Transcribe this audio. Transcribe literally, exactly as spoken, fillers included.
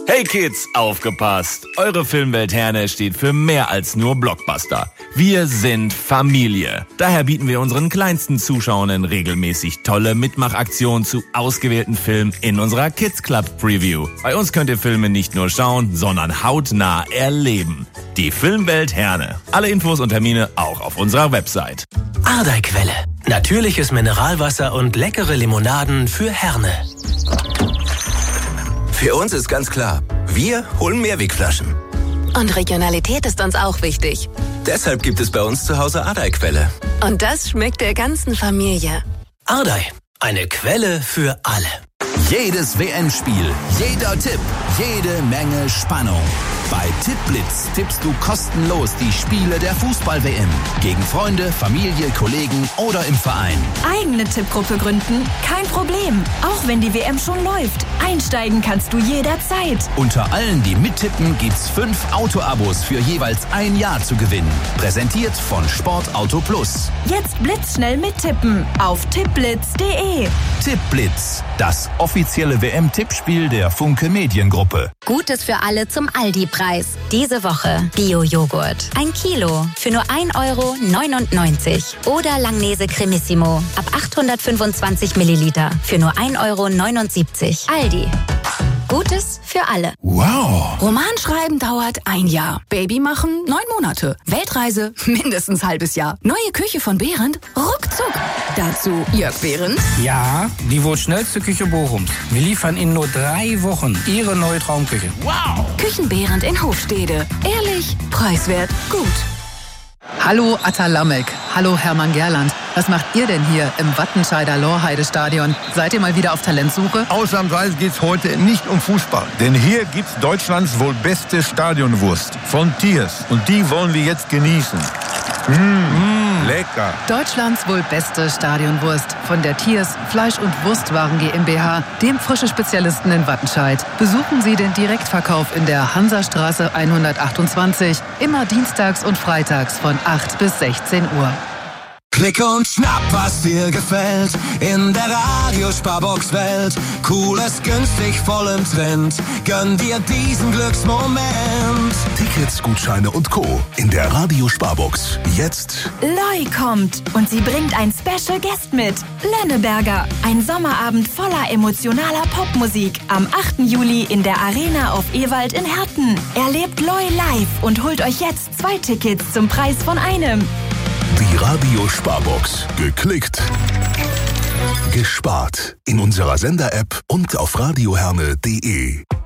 Hey Kids, aufgepasst! Eure Filmwelt Herne steht für mehr als nur Blockbuster. Wir sind Familie. Daher bieten wir unseren kleinsten Zuschauern regelmäßig tolle Mitmachaktionen zu ausgewählten Filmen in unserer Kids Club Preview. Bei uns könnt ihr Filme nicht nur schauen, sondern hautnah erleben. Die Filmwelt Herne. Alle Infos und Termine auch auf unserer Website. Ardeiquelle. Natürliches Mineralwasser und leckere Limonaden für Herne. Für uns ist ganz klar, wir holen Mehrwegflaschen. Und Regionalität ist uns auch wichtig. Deshalb gibt es bei uns zu Hause Ardeiquelle. Und das schmeckt der ganzen Familie. Ardei, eine Quelle für alle. Jedes W M-Spiel, jeder Tipp, jede Menge Spannung. Bei Tippblitz tippst du kostenlos die Spiele der Fußball-W M. Gegen Freunde, Familie, Kollegen oder im Verein. Eigene Tippgruppe gründen? Kein Problem. Auch wenn die W M schon läuft. Einsteigen kannst du jederzeit. Unter allen, die mittippen, gibt's fünf Auto-Abos für jeweils ein Jahr zu gewinnen. Präsentiert von Sportauto Plus. Jetzt blitzschnell mittippen auf tippblitz punkt de. Tippblitz, das offizielle W M-Tippspiel der Funke Mediengruppe. Gutes für alle zum Aldi-Preis. Diese Woche Bio-Joghurt. Ein Kilo für nur ein Euro neunundneunzig. Oder Langnese Cremissimo ab achthundertfünfundzwanzig Milliliter für nur ein Euro neunundsiebzig. Aldi. Gutes für alle. Wow. Romanschreiben dauert ein Jahr. Baby machen neun Monate. Weltreise mindestens halbes Jahr. Neue Küche von Behrendt? Ruckzuck. Dazu Jörg Behrendt. Ja, die wohl schnellste Küche Bochums. Wir liefern in nur drei Wochen Ihre neue Traumküche. Wow. Küchen Behrendt in Hofstede. Ehrlich, preiswert, gut. Hallo Atta Lamek. Hallo Hermann Gerland. Was macht ihr denn hier im Wattenscheider Lorheide-Stadion? Seid ihr mal wieder auf Talentsuche? Ausnahmsweise geht's heute nicht um Fußball. Denn hier gibt's Deutschlands wohl beste Stadionwurst von Thiers. Und die wollen wir jetzt genießen. Mmh, mmh, lecker. Deutschlands wohl beste Stadionwurst von der Thiers Fleisch- und Wurstwaren GmbH, dem frische Spezialisten in Wattenscheid. Besuchen Sie den Direktverkauf in der Hansastraße hundertachtundzwanzig, immer dienstags und freitags von acht bis sechzehn Uhr. Klick und schnapp, was dir gefällt, in der Radiosparbox-Welt. Cooles, günstig, voll im Trend, gönn dir diesen Glücksmoment. Tickets, Gutscheine und Co. in der Radiosparbox. Jetzt Loi kommt und sie bringt ein Special Guest mit. Lenneberger. Ein Sommerabend voller emotionaler Popmusik. Am achten Juli in der Arena auf Ewald in Herten. Erlebt Loi live und holt euch jetzt zwei Tickets zum Preis von einem. Die Radiosparbox. Geklickt. Gespart. In unserer Sender-App und auf radioherne punkt de.